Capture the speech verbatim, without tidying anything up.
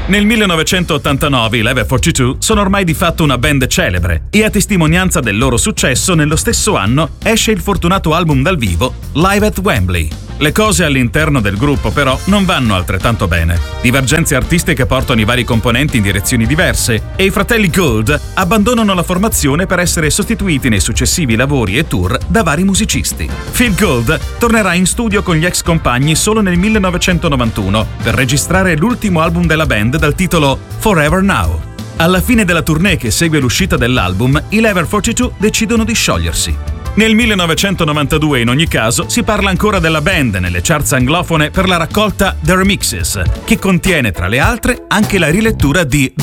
Nel millenovecentottantanove i Level quarantadue sono ormai di fatto una band celebre e a testimonianza del loro successo nello stesso anno esce il fortunato album dal vivo Live at Wembley. Le cose all'interno del gruppo però non vanno altrettanto bene. Divergenze artistiche portano i vari componenti in direzioni diverse e i fratelli Gould abbandonano la formazione per essere sostituiti nei successivi lavori e tour da vari musicisti. Phil Gould tornerà in studio con gli ex compagni solo nel millenovecentonovantuno per registrare l'ultimo album della band dal titolo Forever Now. Alla fine della tournée che segue l'uscita dell'album, i Level quarantadue decidono di sciogliersi. Nel millenovecentonovantadue, in ogni caso, si parla ancora della band nelle charts anglofone per la raccolta The Remixes, che contiene, tra le altre, anche la rilettura di